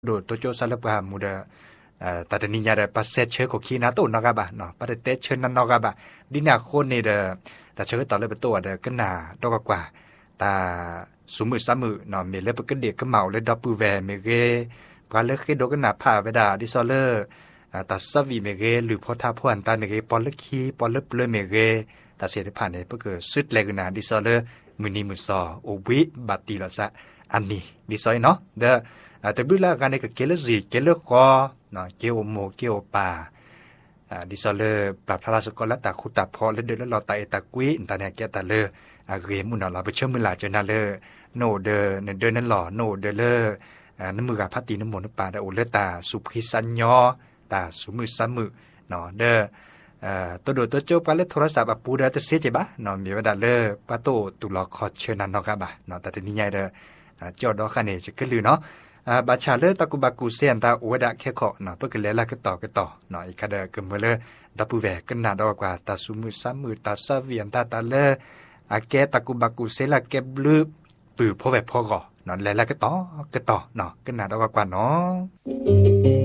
do tojo salaba muda tata ninya da paset che ko kina to naga ba no pa te che na naga ba dina khon ne da ta che ta le ba to da kana do ka kwa ta sumu samu no me le pa ke de ka mau le da pu ve me ge pa le ke do kana pha ve da di so le ta sa vi me ge lu pho tha pho an ta me ge pol le ki pol le ple me ge ta se de pha ne pa ke sit le kana di so le mu ni mu so o wi ba ti la sa an ni di so no daแต่บุลาการในกับเกลือจีเกลือคอเนาะเกลโมเกลป่าดิซอเลปรับพลาสกอลตาคุตาพอและเดินแล้วรอตาเอตากุยอินตาเนเกตาเลเรมุนเราไปเชื่อมือหลาเจนาเลโนเดเดินนั่นหล่อโนเดเลน้ำมือกับพัตตีน้ำมนต์ป่าเดโอเลตาสุพิสัญญอตาสุมือซ้ำมือเนาะเดตัวโดตัวโจปาเลโทรศัพท์ปูเดตเสียใจบ้าเนาะมีเวลาเลปาโตตุลอคอเชิญนันนอกบ้าเนาะแต่ทีนี้ใหญ่เดจอดดอกขันเอจะขึ้นลือเนาะบาชาเลตะกุบากุเซียนตาอวดะแค่ขอเนาะเพื่อกันแล้วก็ต่อเนาะอีกคาเดกึมเลดับปูแวกันนาดอกว่าตาสุมือซ้ำมือตาซาเวียนตาเลอาแกตะกุบากุเซละแกบลือปือพอแวพอก่อเนาะแล้วก็ต่อเนาะกันนาดอกว่าเนาะ